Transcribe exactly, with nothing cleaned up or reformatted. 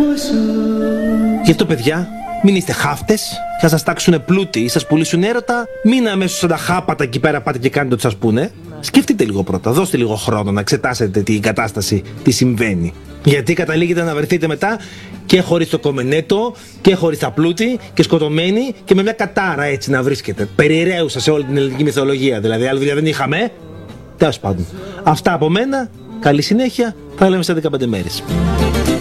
Γι' αυτό, παιδιά, μην είστε χάφτες. Θα σας τάξουνε πλούτη ή σας πουλήσουν έρωτα. Μην αμέσως σαν τα χάπατα εκεί πέρα πάτε και κάνετε ό,τι σας πούνε. Σκεφτείτε λίγο πρώτα, δώστε λίγο χρόνο να εξετάσετε την κατάσταση, τι συμβαίνει. Γιατί καταλήγετε να βρεθείτε μετά και χωρίς το κομμενέτο και χωρίς τα πλούτη και σκοτωμένοι και με μια κατάρα έτσι να βρίσκετε. Περιραίουσα σε όλη την ελληνική μυθολογία. Δηλαδή, άλλη δουλειά δεν είχαμε. Τέλος πάντων. Αυτά από μένα. Καλή συνέχεια. Θα λέμε σε δεκαπέντε μέρες.